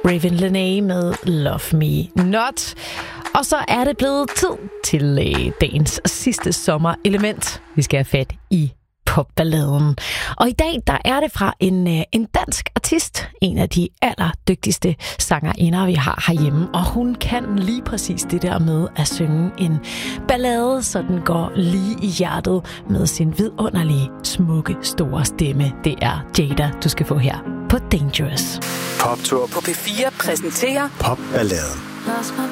Raven Lenae med Love Me Not. Og så er det blevet tid til dagens sidste sommerelement. Vi skal have fat i popballaden. Og i dag, der er det fra en dansk artist, en af de allerdygtigste sangerinder, vi har herhjemme. Og hun kan lige præcis det der med at synge en ballade, så den går lige i hjertet med sin vidunderlige, smukke, store stemme. Det er Jada, du skal få her på Dangerous. Poptur på P4 præsenterer Popballaden.